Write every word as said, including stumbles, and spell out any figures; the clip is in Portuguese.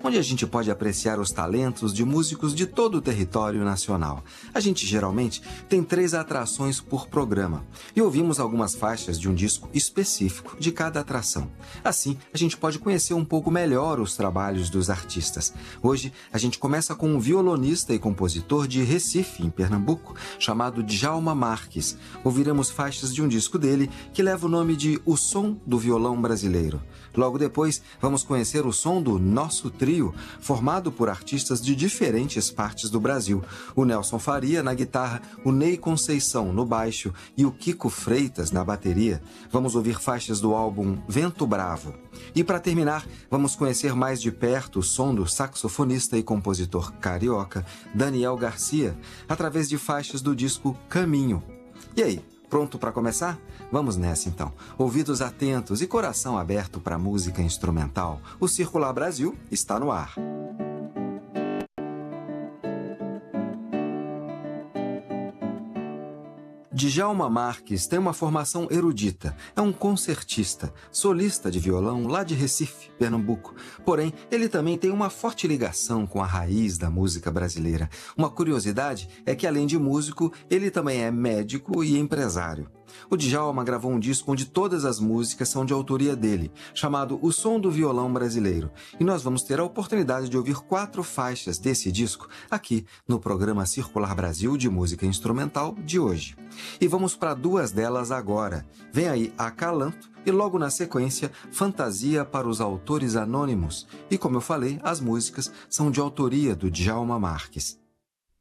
onde a gente pode apreciar os talentos de músicos de todo o território nacional. A gente geralmente tem três atrações por programa e ouvimos algumas faixas de um disco específico de cada atração. Assim, a gente pode conhecer um pouco melhor os trabalhos dos artistas. Hoje, a gente começa com um violonista e compositor de Recife, em Pernambuco, chamado Djalma Marques. Ouviremos faixas de um disco dele que leva o nome de O Som do Violão Brasileiro. Logo depois, vamos conhecer o som do Nosso Trio, formado por artistas de diferentes partes do Brasil. O Nelson Faria na guitarra, o Ney Conceição no baixo e o Kiko Freitas na bateria. Vamos ouvir faixas do álbum Vento Bravo. E para terminar, vamos conhecer mais de perto o som do saxofonista e compositor carioca Daniel Garcia, através de faixas do disco Caminho. E aí, pronto para começar? Vamos nessa então. Ouvidos atentos e coração aberto para música instrumental, o Circular Brasil está no ar. Djalma Marques tem uma formação erudita, é um concertista, solista de violão lá de Recife, Pernambuco. Porém, ele também tem uma forte ligação com a raiz da música brasileira. Uma curiosidade é que, além de músico, ele também é médico e empresário. O Djalma gravou um disco onde todas as músicas são de autoria dele, chamado O Som do Violão Brasileiro. E nós vamos ter a oportunidade de ouvir quatro faixas desse disco aqui no programa Circular Brasil de Música Instrumental de hoje. E vamos para duas delas agora. Vem aí Acalanto e logo na sequência Fantasia para os Autores Anônimos. E como eu falei, as músicas são de autoria do Djalma Marques.